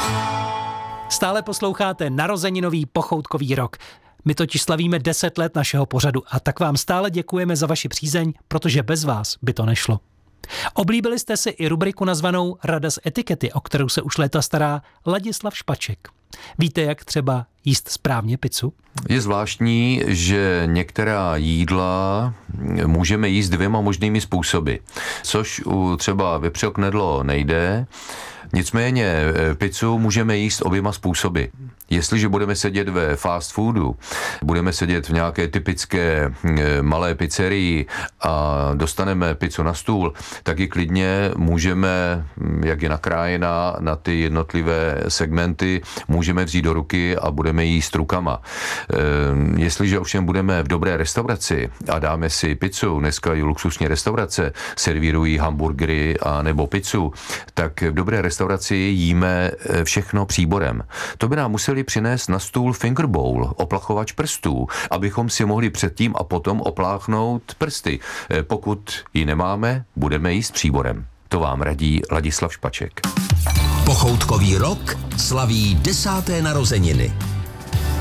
Stále posloucháte narozeninový pochoutkový rok. My totiž slavíme 10 let našeho pořadu a tak vám stále děkujeme za vaši přízeň, protože bez vás by to nešlo. Oblíbili jste si i rubriku nazvanou Rada z etikety, o kterou se už léta stará Ladislav Špaček. Víte, jak třeba jíst správně pizzu? Je zvláštní, že některá jídla můžeme jíst 2 možnými způsoby, což u třeba vepřového knedlo nejde. Nicméně pizzu můžeme jíst 2 způsoby. Jestliže budeme sedět ve fast foodu, budeme sedět v nějaké typické malé pizzerii a dostaneme pizzu na stůl, tak ji klidně můžeme, jak je nakrájena na ty jednotlivé segmenty, můžeme vzít do ruky a budeme jíst rukama. Jestliže ovšem budeme v dobré restauraci a dáme si pizzu, dneska i luxusní restaurace servírují hamburgery a nebo pizzu, tak v dobré restauraci jíme všechno příborem. To by nám museli přinést na stůl finger bowl, oplachovač prstů, abychom si mohli předtím a potom opláchnout prsty. Pokud ji nemáme, budeme jíst příborem. To vám radí Ladislav Špaček. Pochoutkový rok slaví 10. narozeniny.